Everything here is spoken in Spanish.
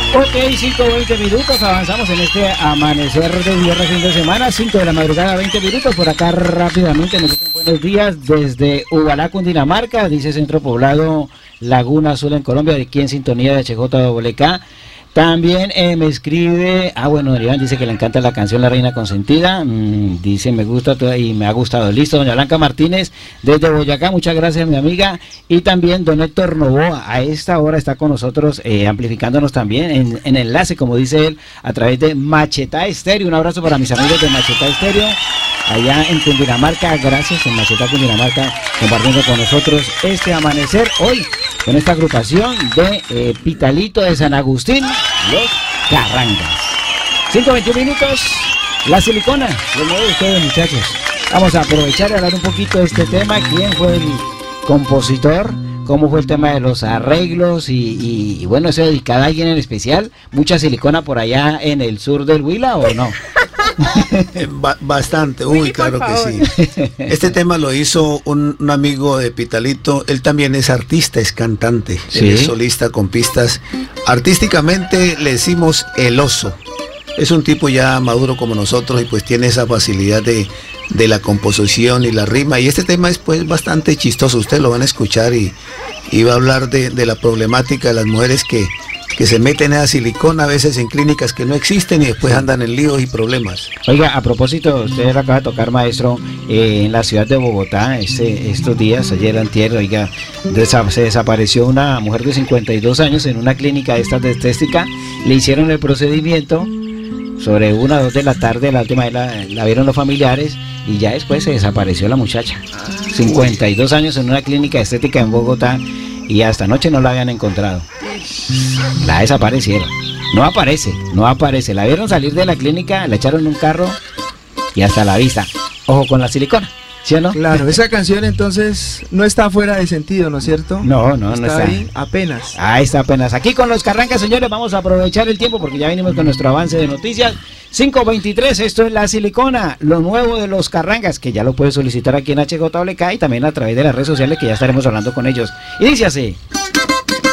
Ok, 5:20 minutos, avanzamos en este amanecer de viernes fin de semana, 5 de la madrugada, 20 minutos, por acá rápidamente nos dicen buenos días desde Ubalá, Cundinamarca, dice Centro Poblado Laguna Azul en Colombia, aquí en sintonía de HJWK. También me escribe, bueno, don Iván dice que le encanta la canción La Reina Consentida, dice me gusta y me ha gustado. Listo, doña Blanca Martínez desde Boyacá, muchas gracias mi amiga. Y también don Héctor Novoa, a esta hora está con nosotros amplificándonos también en enlace, como dice él, a través de Machetá Estéreo. Un abrazo para mis amigos de Machetá Estéreo, allá en Cundinamarca, gracias en Machetá, Cundinamarca, compartiendo con nosotros este amanecer hoy con esta agrupación de Pitalito de San Agustín, los Carrangas. 5:21 minutos, La Silicona, lo nuevo de ustedes muchachos. Vamos a aprovechar y hablar un poquito de este tema, quién fue el compositor, cómo fue el tema de los arreglos y bueno, ¿eso dedicado a alguien en especial? ¿Mucha silicona por allá en el sur del Huila o no? Bastante, claro que sí. Este tema lo hizo un amigo de Pitalito, él también es artista, es cantante, ¿sí? Él es solista con pistas. Artísticamente le decimos El Oso. Es un tipo ya maduro como nosotros y pues tiene esa facilidad de la composición y la rima. Y este tema es pues bastante chistoso, ustedes lo van a escuchar y va a hablar de la problemática de las mujeres que se meten a silicona a veces en clínicas que no existen y después andan en líos y problemas. Oiga, a propósito, usted acaba de tocar, maestro, en la ciudad de Bogotá, estos días, ayer antier, oiga, se desapareció una mujer de 52 años en una clínica de estas de estética, le hicieron el procedimiento sobre 1 o 2 de la tarde, la última vez la vieron los familiares y ya después se desapareció la muchacha. 52 años en una clínica de estética en Bogotá y hasta anoche no la habían encontrado. La desaparecieron. No aparece. La vieron salir de la clínica, la echaron en un carro y hasta la vista. Ojo con la silicona, ¿sí o no? Claro, esa canción entonces no está fuera de sentido, ¿no es cierto? No está ahí apenas. Ahí está apenas. Aquí con los Carrangas, señores, vamos a aprovechar el tiempo porque ya venimos con nuestro avance de noticias. 5:23, esto es La Silicona, lo nuevo de los Carrangas, que ya lo puedes solicitar aquí en HJWK y también a través de las redes sociales que ya estaremos hablando con ellos. Y dice así.